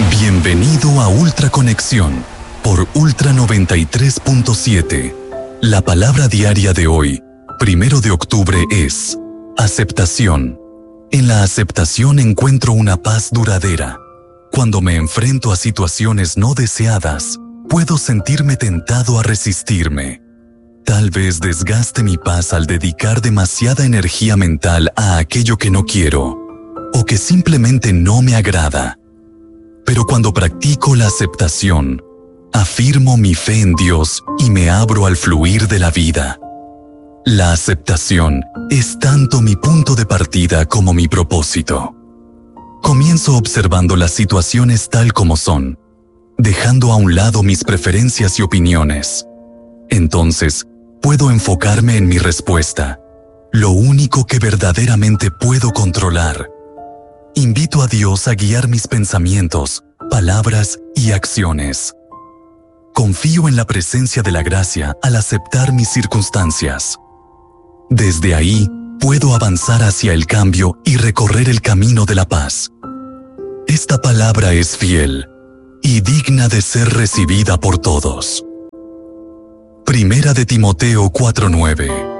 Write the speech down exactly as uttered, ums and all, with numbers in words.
Bienvenido a Ultra Conexión por Ultra noventa y tres punto siete. La palabra diaria de hoy, primero de octubre, es aceptación. En la aceptación encuentro una paz duradera. Cuando me enfrento a situaciones no deseadas, puedo sentirme tentado a resistirme. Tal vez desgaste mi paz al dedicar demasiada energía mental a aquello que no quiero, o que simplemente no me agrada. Pero cuando practico la aceptación, afirmo mi fe en Dios y me abro al fluir de la vida. La aceptación es tanto mi punto de partida como mi propósito. Comienzo observando las situaciones tal como son, dejando a un lado mis preferencias y opiniones. Entonces, puedo enfocarme en mi respuesta, lo único que verdaderamente puedo controlar. Invito a Dios a guiar mis pensamientos, palabras y acciones. Confío en la presencia de la gracia al aceptar mis circunstancias. Desde ahí, puedo avanzar hacia el cambio y recorrer el camino de la paz. Esta palabra es fiel y digna de ser recibida por todos. Primera de Timoteo cuatro nueve.